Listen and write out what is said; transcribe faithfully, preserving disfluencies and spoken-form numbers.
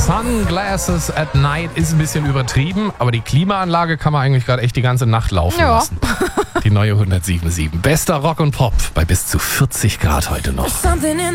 Sunglasses at Night ist ein bisschen übertrieben, aber die Klimaanlage kann man eigentlich gerade echt die ganze Nacht laufen Ja. lassen. Die neue hundertsieben Komma sieben. Bester Rock und Pop bei bis zu vierzig Grad heute noch.